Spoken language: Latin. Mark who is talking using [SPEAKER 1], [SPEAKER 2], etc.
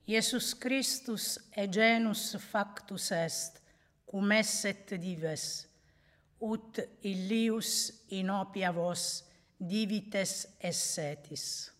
[SPEAKER 1] Iesus Christus genus factus est, cum esset dives, ut illius in opia vos divites essetis.